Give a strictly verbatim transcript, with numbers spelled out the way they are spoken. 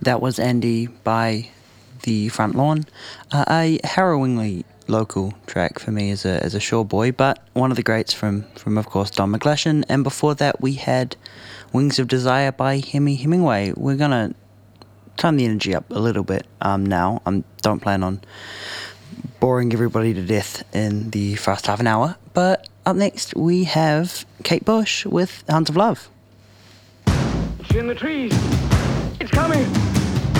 That was Andy by The Front Lawn, uh, a harrowingly local track for me as a as a shore boy, but one of the greats from, from of course, Don McGlashan. And before that we had Wings of Desire by Hemi Hemingway. We're going to turn the energy up a little bit um, now. I don't plan on boring everybody to death in the first half an hour, but up next we have Kate Bush with Hounds of Love. It's in the trees. It's coming.